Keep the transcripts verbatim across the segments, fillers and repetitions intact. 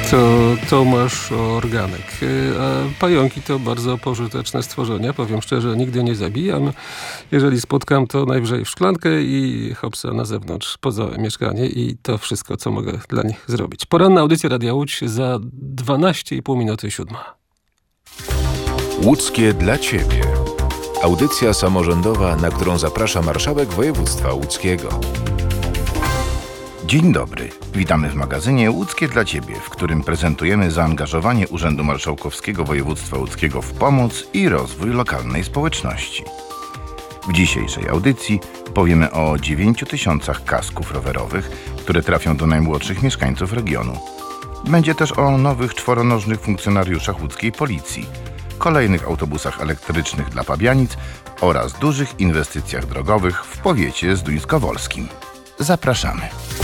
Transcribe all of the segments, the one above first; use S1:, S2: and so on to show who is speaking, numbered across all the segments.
S1: To Tomasz Organek. A pająki to bardzo pożyteczne stworzenia. Powiem szczerze, nigdy nie zabijam. Jeżeli spotkam, to najwyżej w szklankę i hopsa na zewnątrz, poza mieszkanie i to wszystko, co mogę dla nich zrobić. Poranna audycja Radia Łódź za dwanaście i pół minuty siódma.
S2: Łódzkie dla Ciebie. Audycja samorządowa, na którą zaprasza marszałek województwa łódzkiego.
S3: Dzień dobry. Witamy w magazynie Łódzkie dla Ciebie, w którym prezentujemy zaangażowanie Urzędu Marszałkowskiego Województwa Łódzkiego w pomoc i rozwój lokalnej społeczności. W dzisiejszej audycji powiemy o dziewięciu tysiącach kasków rowerowych, które trafią do najmłodszych mieszkańców regionu. Będzie też o nowych czworonożnych funkcjonariuszach łódzkiej policji, kolejnych autobusach elektrycznych dla Pabianic oraz dużych inwestycjach drogowych w powiecie zduńskowolskim. Zapraszamy.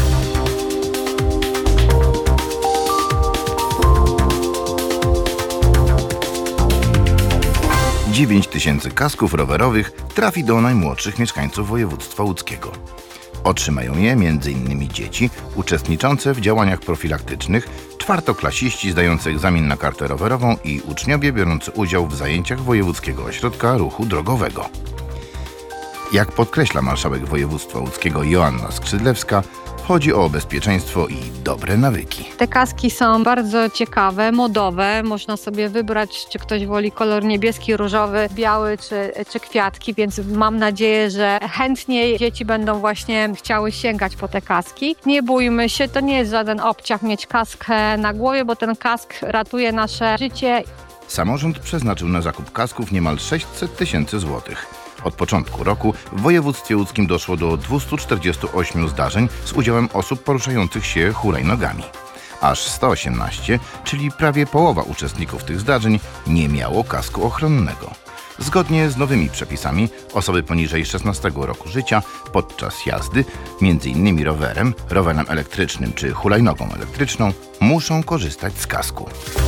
S3: dziewięć tysięcy kasków rowerowych trafi do najmłodszych mieszkańców województwa łódzkiego. Otrzymają je między innymi dzieci uczestniczące w działaniach profilaktycznych, czwartoklasiści zdający egzamin na kartę rowerową i uczniowie biorący udział w zajęciach Wojewódzkiego Ośrodka Ruchu Drogowego. Jak podkreśla marszałek województwa łódzkiego Joanna Skrzydlewska, chodzi o bezpieczeństwo i dobre nawyki.
S4: Te kaski są bardzo ciekawe, modowe. Można sobie wybrać, czy ktoś woli kolor niebieski, różowy, biały czy, czy kwiatki, więc mam nadzieję, że chętniej dzieci będą właśnie chciały sięgać po te kaski. Nie bójmy się, to nie jest żaden obciach mieć kask na głowie, bo ten kask ratuje nasze życie.
S3: Samorząd przeznaczył na zakup kasków niemal sześćset tysięcy złotych. Od początku roku w województwie łódzkim doszło do dwieście czterdzieści osiem zdarzeń z udziałem osób poruszających się hulajnogami. Aż sto osiemnaście, czyli prawie połowa uczestników tych zdarzeń, nie miało kasku ochronnego. Zgodnie z nowymi przepisami osoby poniżej szesnastego roku życia podczas jazdy, między innymi rowerem, rowerem elektrycznym czy hulajnogą elektryczną, muszą korzystać z kasku.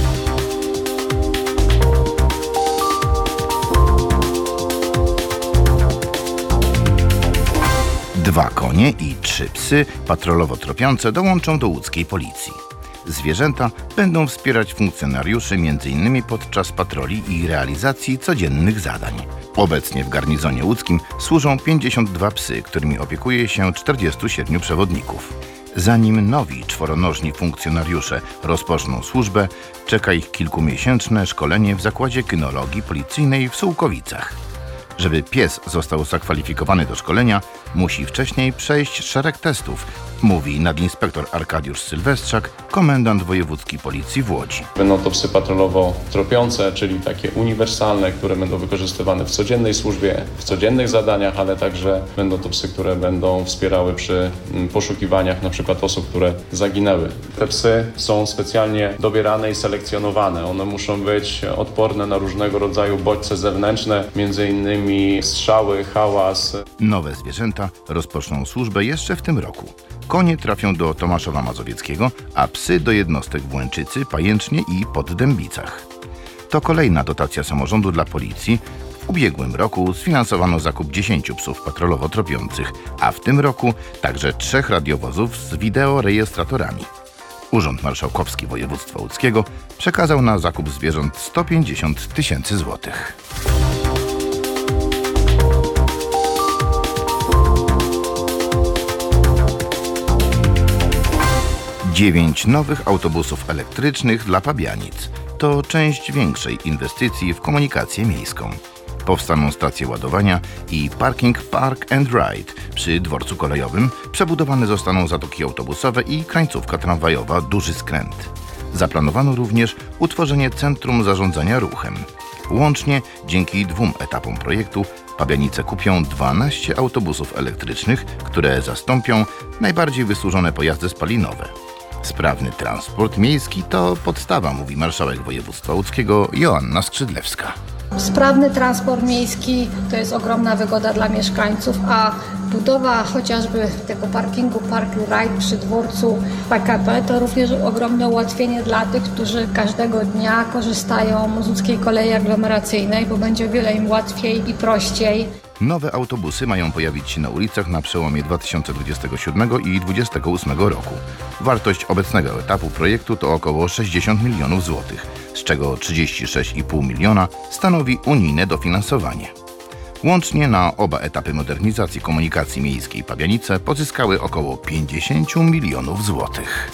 S3: Dwa konie i trzy psy patrolowo tropiące dołączą do łódzkiej policji. Zwierzęta będą wspierać funkcjonariuszy m.in. podczas patroli i realizacji codziennych zadań. Obecnie w garnizonie łódzkim służą pięćdziesiąt dwa psy, którymi opiekuje się czterdziestu siedmiu przewodników. Zanim nowi czworonożni funkcjonariusze rozpoczną służbę, czeka ich kilkumiesięczne szkolenie w Zakładzie Kynologii Policyjnej w Sułkowicach. Żeby pies został zakwalifikowany do szkolenia, musi wcześniej przejść szereg testów, mówi nadinspektor Arkadiusz Sylwestrzak, komendant wojewódzki policji w Łodzi.
S5: Będą to psy patrolowo tropiące, czyli takie uniwersalne, które będą wykorzystywane w codziennej służbie, w codziennych zadaniach, ale także będą to psy, które będą wspierały przy poszukiwaniach na przykład osób, które zaginęły. Te psy są specjalnie dobierane i selekcjonowane. One muszą być odporne na różnego rodzaju bodźce zewnętrzne, między innymi strzały, hałas.
S3: Nowe zwierzęta rozpoczną służbę jeszcze w tym roku. Konie trafią do Tomaszowa Mazowieckiego, a psy do jednostek w Łęczycy, Pajęcznie i Poddębicach. To kolejna dotacja samorządu dla policji. W ubiegłym roku sfinansowano zakup dziesięciu psów patrolowo tropiących, a w tym roku także trzech radiowozów z wideorejestratorami. Urząd Marszałkowski Województwa Łódzkiego przekazał na zakup zwierząt sto pięćdziesiąt tysięcy złotych. Dziewięć nowych autobusów elektrycznych dla Pabianic. To część większej inwestycji w komunikację miejską. Powstaną stacje ładowania i parking Park and Ride przy dworcu kolejowym. Przebudowane zostaną zatoki autobusowe i krańcówka tramwajowa Duży Skręt. Zaplanowano również utworzenie Centrum Zarządzania Ruchem. Łącznie dzięki dwóm etapom projektu Pabianice kupią dwanaście autobusów elektrycznych, które zastąpią najbardziej wysłużone pojazdy spalinowe. Sprawny transport miejski to podstawa, mówi marszałek województwa łódzkiego Joanna Skrzydlewska.
S6: Sprawny transport miejski to jest ogromna wygoda dla mieszkańców, a Budowa chociażby tego parkingu Park Ride przy dworcu P K P to również ogromne ułatwienie dla tych, którzy każdego dnia korzystają z łódzkiej kolei aglomeracyjnej, bo będzie o wiele im łatwiej i prościej.
S3: Nowe autobusy mają pojawić się na ulicach na przełomie dwa tysiące dwudziestego siódmego i dwa tysiące dwudziestego ósmego roku. Wartość obecnego etapu projektu to około sześćdziesiąt milionów złotych, z czego trzydzieści sześć i pół miliona stanowi unijne dofinansowanie. Łącznie na oba etapy modernizacji komunikacji miejskiej Pabianice pozyskały około pięćdziesiąt milionów złotych.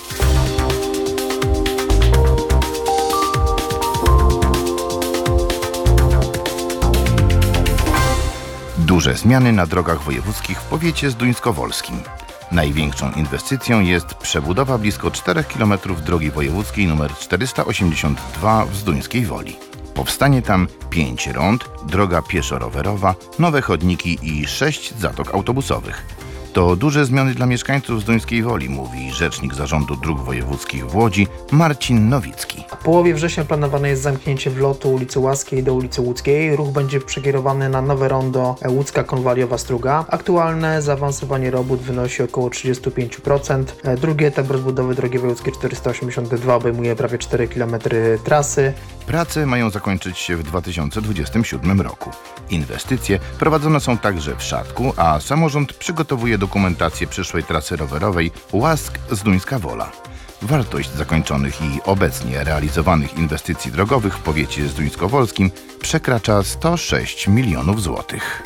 S3: Duże zmiany na drogach wojewódzkich w powiecie zduńskowolskim. Największą inwestycją jest przebudowa blisko czterech kilometrów drogi wojewódzkiej nr czterysta osiemdziesiąt dwa w Zduńskiej Woli. Powstanie tam pięć rond, droga pieszo-rowerowa, nowe chodniki i sześć zatok autobusowych. To duże zmiany dla mieszkańców Zduńskiej Woli, mówi rzecznik Zarządu Dróg Wojewódzkich w Łodzi Marcin Nowicki.
S7: W połowie września planowane jest zamknięcie wlotu ulicy Łaskiej do ulicy Łódzkiej. Ruch będzie przekierowany na nowe rondo Łódzka Konwaliowa-Struga. Aktualne zaawansowanie robót wynosi około trzydzieści pięć procent. Drugi etap rozbudowy drogi wojewódzkiej czterysta osiemdziesiąt dwa obejmuje prawie cztery kilometry trasy.
S3: Prace mają zakończyć się w dwa tysiące dwudziestym siódmym roku. Inwestycje prowadzone są także w Szatku, a samorząd przygotowuje dokumentację przyszłej trasy rowerowej Łask-Zduńska Wola. Wartość zakończonych i obecnie realizowanych inwestycji drogowych w powiecie zduńskowolskim przekracza sto sześć milionów złotych.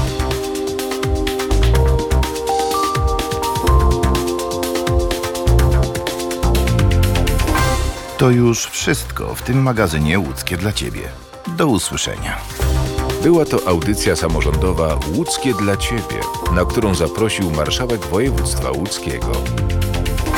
S3: To już wszystko w tym magazynie Łódzkie dla Ciebie. Do usłyszenia.
S2: Była to audycja samorządowa Łódzkie dla Ciebie, na którą zaprosił marszałek województwa łódzkiego.